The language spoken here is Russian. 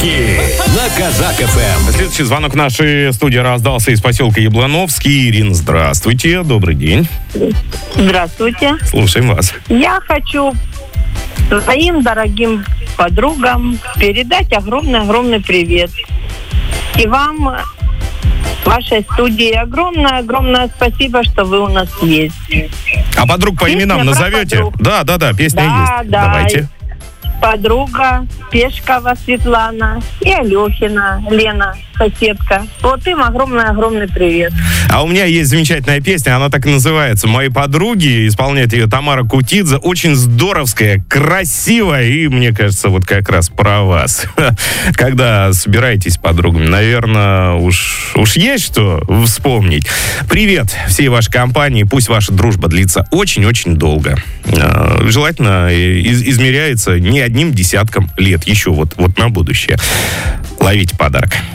Будни на Казак ФМ. Следующий звонок в нашей студии раздался из поселка Яблоновский. Ирина, здравствуйте, добрый день. Здравствуйте. Слушаем вас. Я хочу своим дорогим подругам передать огромный привет. И вам, вашей студии, огромное спасибо, что вы у нас есть. А подруг по Песня именам про назовете? подруг. Да, песня есть. Да. Давайте. Подруга Пешкова Светлана и Алехина Лена, соседка. Вот им огромный привет. А у меня есть замечательная песня, она так и называется «Мои подруги», исполняет ее Тамара Кутидзе, очень здоровская, красивая, и, мне кажется, вот как раз про вас. Когда собираетесь с подругами, наверное, уж есть что вспомнить. Привет всей вашей компании, пусть ваша дружба длится очень-очень долго. Желательно измеряется не одним десятком лет, еще вот на будущее. Ловите подарок.